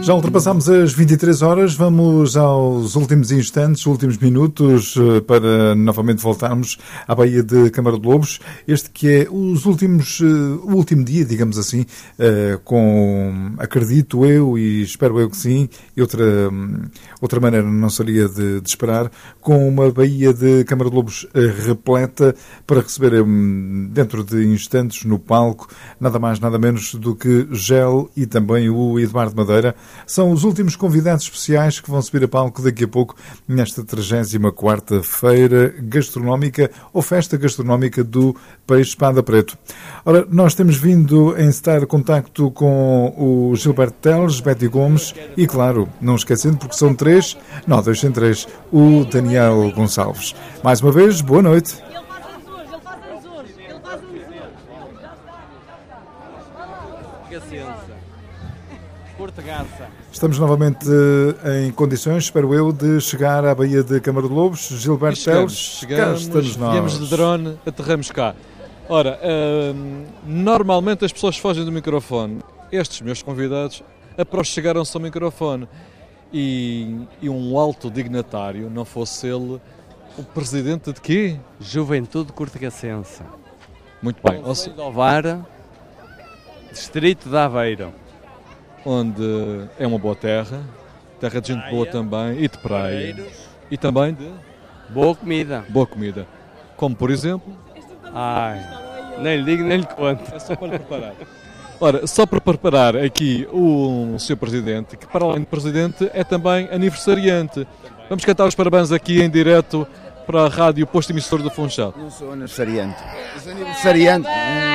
Já ultrapassámos as 23 horas, vamos aos últimos instantes, últimos minutos, para novamente voltarmos à Baía de Câmara de Lobos. Este que é o último dia, digamos assim, com, acredito eu e espero eu que sim, e outra maneira não seria de esperar, com uma Baía de Câmara de Lobos repleta para receber dentro de instantes no palco nada mais, nada menos do que Gel e também o Eduardo Madeira. São os últimos convidados especiais que vão subir a palco daqui a pouco nesta 34ª Feira Gastronómica ou Festa Gastronómica do Peixe Espada Preto. Ora, nós temos vindo a estar em contacto com o Gilberto Teles, Betty Gomes e, claro, não esquecendo, porque são três, não, dois sem três, o Daniel Gonçalves. Mais uma vez, boa noite. Estamos novamente em condições, espero eu, de chegar à Baía de Câmara de Lobos. Gilberto Teles, chegamos, viemos de drone, aterramos cá. Ora, normalmente as pessoas fogem do microfone. Estes meus convidados aproximaram-se ao microfone. E um alto dignatário, não fosse ele o presidente de quê? Juventude Cortegacense. Muito bem. Concelho de Ovar, distrito de Aveiro. Onde é uma boa terra de gente boa também, e de praia. E também de boa comida. Boa comida. Como, por exemplo? Ai, nem lhe digo, nem lhe conto. É só para preparar. Ora, só para preparar aqui o Sr. Presidente, que para além de Presidente é também aniversariante. Vamos cantar os parabéns aqui em direto para a rádio Posto Emissor do Funchal. Não sou aniversariante. Eu sou aniversariante.